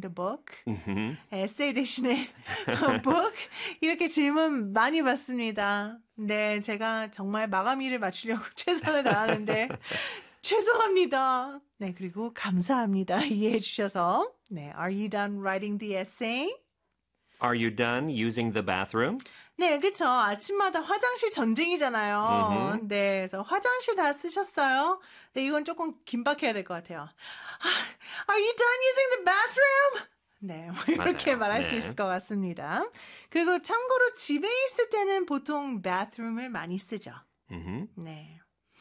the book? 에세이 대신에 book? 이렇게 질문 많이 받습니다. 네, 제가 정말 마감일을 맞추려고 최선을 다하는데 죄송합니다. 네, 그리고 감사합니다. 이해해 주셔서. 네, are you done writing the essay? Are you done using the bathroom? 네, 그렇죠. 아침마다 화장실 전쟁이잖아요. 네, 그래서 화장실 다 쓰셨어요? 네, 이건 조금 긴박해야 될 것 같아요. Are you done using the bathroom? 네, 뭐 이렇게 맞아요. 말할 네. 수 있을 것 같습니다. 그리고 참고로 집에 있을 때는 보통 bathroom을 많이 쓰죠. 네.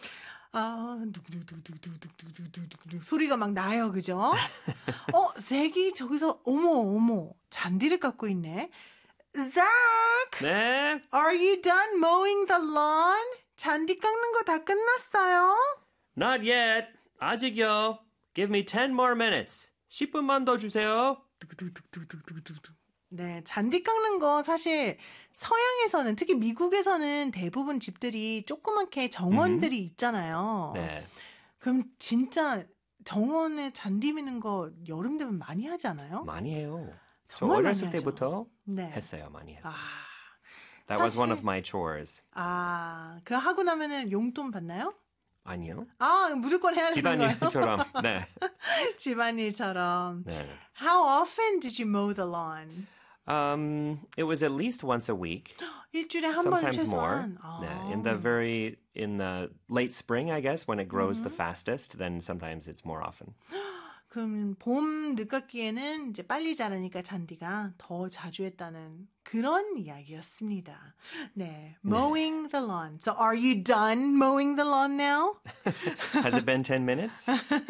두구두구두구두구두구두구두구 소리가 막 나요, 그죠? 색이 저기서 어머 잔디를 깎고 있네. Zach, 네. are you done mowing the lawn? 잔디 깎는 거 다 끝났어요? Not yet. 아직요. Give me 10 more minutes. 10분만 더 주세요. 네, 잔디 깎는 거 사실 서양에서는 특히 미국에서는 대부분 집들이 조그맣게 정원들이 있잖아요. 네. 그럼 진짜 정원에 잔디 미는 거 여름 되면 많이 하지 않아요? 많이 해요. 저 정말 많이 어렸을 하죠. 때부터 네. 했어요. 많이 했어요. 아, That was one 사실- of my chores. 그거 하고 나면은 용돈 받나요? 아니요. 무조건 해야 되는 거예요? 집안일처럼. 네. 집안일처럼. 네. How often did you mow the lawn? It was at least once a week. 일주일에 한 번 Sometimes more. 최소한. 네. In the late spring, I guess, when it grows the fastest, then sometimes it's more often. 그럼 봄 늦깎이에는 이제 빨리 자라니까 잔디가 더 자주 했다는 그런 이야기였습니다. 네, mowing the lawn. So are you done mowing the lawn now? Has it been 10 minutes?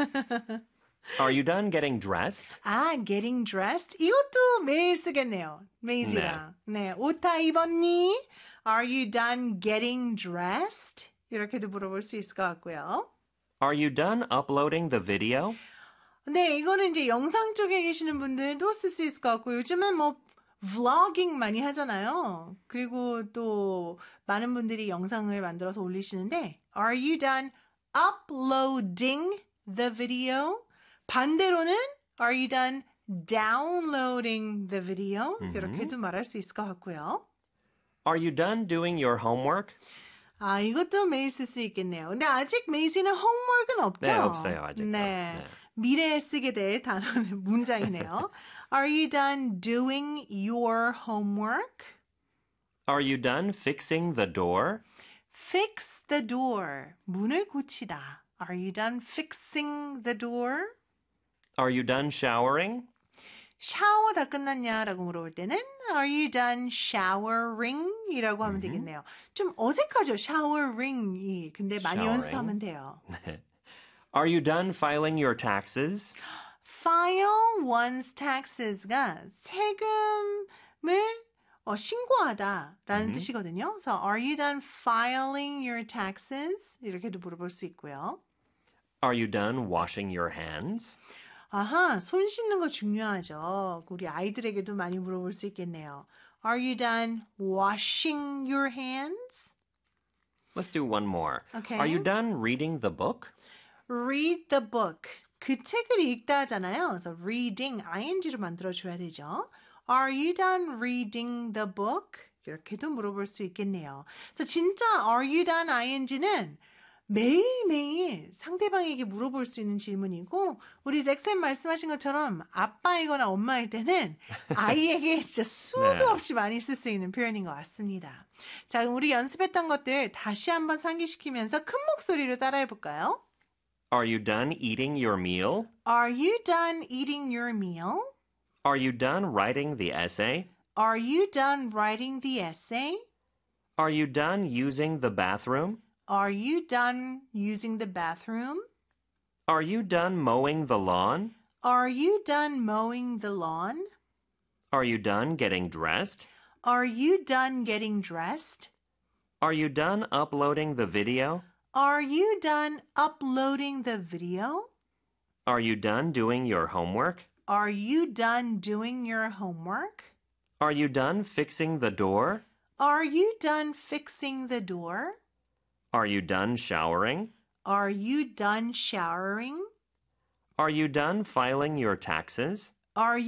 Are you done getting dressed? getting dressed. 이것도 매일 쓰겠네요. 메이지랑. 네, 옷 다 입었니? Are you done getting dressed? 이렇게도 물어볼 수 있을 것 같고요. Are you done uploading the video? 네, 이거는 이제 영상 쪽에 계시는 분들도 쓸 수 있을 것 같고 요즘은 뭐 vlogging 많이 하잖아요. 그리고 또 많은 분들이 영상을 만들어서 올리시는데 Are you done uploading the video? 반대로는 Are you done downloading the video? 이렇게도 말할 수 있을 것 같고요. Are you done doing your homework? 이것도 매일 쓸 수 있겠네요. 근데 아직 메이시는 homework은 없죠? 네, 없어요, 아직도. 네. 네. 미래에 쓰게 될 단어는 문장이네요. Are you done doing your homework? Are you done fixing the door? Fix the door. 문을 고치다. Are you done fixing the door? Are you done showering? 샤워 다 끝났냐라고 물어볼 때는 Are you done showering? 이라고 하면 되겠네요. 좀 어색하죠, showering이. 근데 많이 Showering. 연습하면 돼요. Are you done filing your taxes? File one's taxes가 세금을 신고하다라는 뜻이거든요. 그래서 Are you done filing your taxes? 이렇게도 물어볼 수 있고요. Are you done washing your hands? 손 씻는 거 중요하죠. 우리 아이들에게도 많이 물어볼 수 있겠네요. Are you done washing your hands? Let's do one more. Okay. Are you done reading the book? Read the book. 그 책을 읽다 하잖아요. 그래서 reading, ing로 만들어줘야 되죠. Are you done reading the book? 이렇게도 물어볼 수 있겠네요. 그래서 진짜 Are you done ing는 매일매일 상대방에게 물어볼 수 있는 질문이고 우리 잭쌤 말씀하신 것처럼 아빠이거나 엄마일 때는 아이에게 진짜 수도 네. 없이 많이 쓸 수 있는 표현인 것 같습니다. 자, 그럼 우리 연습했던 것들 다시 한번 상기시키면서 큰 목소리로 따라해볼까요? Are you done eating your meal? Are you done eating your meal? Are you done writing the essay? Are you done writing the essay? Are you done using the bathroom? Are you done using the bathroom? Are you done mowing the lawn? Are you done mowing the lawn? Are you done getting dressed? Are you done getting dressed? Are you done uploading the video? Are you done uploading the video? Are you done doing your homework? Are you done doing your homework? Are you done fixing the door? Are you done fixing the door? Are you done showering? Are you done showering? Are you done filing your taxes? Are